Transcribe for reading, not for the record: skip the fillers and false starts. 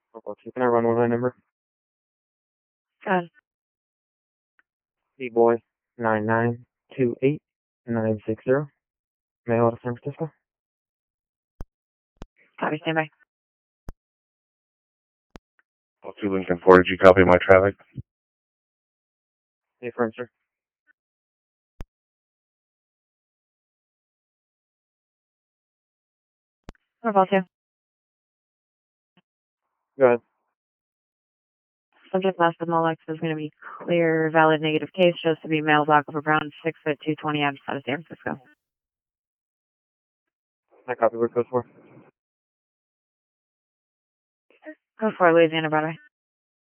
Can I run with my number? Go ahead. B-boy 9928960. Mail out of San Francisco. Copy, stand by. 2 Lincoln 4, did you copy my traffic? Affirm, sir. What about you? Go ahead. Subject last with Molex is going to be clear, valid negative case, shows to be male, black, over brown, 6 foot 220, out of San Francisco. I copy where it goes for. Go for Louisiana, Broadway.